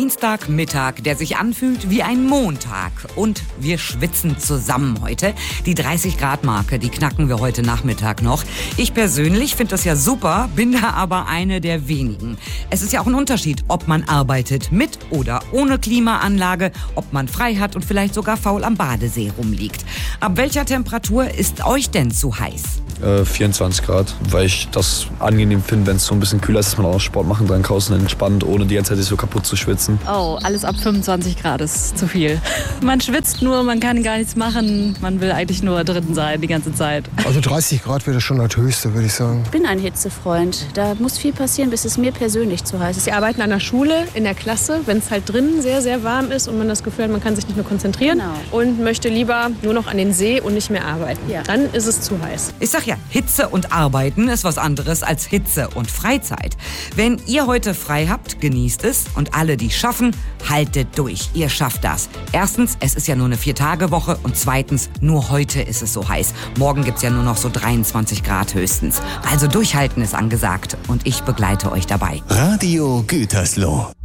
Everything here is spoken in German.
Dienstagmittag, der sich anfühlt wie ein Montag. Und wir schwitzen zusammen heute. Die 30-Grad-Marke, die knacken wir heute Nachmittag noch. Ich persönlich finde das ja super, bin da aber eine der wenigen. Es ist ja auch ein Unterschied, ob man arbeitet mit oder ohne Klimaanlage, ob man frei hat und vielleicht sogar faul am Badesee rumliegt. Ab welcher Temperatur ist euch denn zu heiß? 24 Grad, weil ich das angenehm finde, wenn es so ein bisschen kühler ist, dass man auch Sport machen kann, draußen entspannt, ohne die ganze Zeit sich so kaputt zu schwitzen. Oh, alles ab 25 Grad ist zu viel. Man schwitzt nur, man kann gar nichts machen, man will eigentlich nur drin sein die ganze Zeit. Also 30 Grad wäre schon das Höchste, würde ich sagen. Ich bin ein Hitzefreund. Da muss viel passieren, bis es mir persönlich zu heiß ist. Wir arbeiten an der Schule, in der Klasse, wenn es halt drinnen sehr, sehr warm ist und man das Gefühl hat, man kann sich nicht mehr konzentrieren und möchte lieber nur noch an den See und nicht mehr arbeiten. Ja. Dann ist es zu heiß. Ich sag ja, Hitze und Arbeiten ist was anderes als Hitze und Freizeit. Wenn ihr heute frei habt, genießt es. Und alle, die schaffen, haltet durch. Ihr schafft das. Erstens, es ist ja nur eine 4-Tage-Woche. Und zweitens, nur heute ist es so heiß. Morgen gibt's ja nur noch so 23 Grad höchstens. Also durchhalten ist angesagt. Und ich begleite euch dabei. Radio Gütersloh.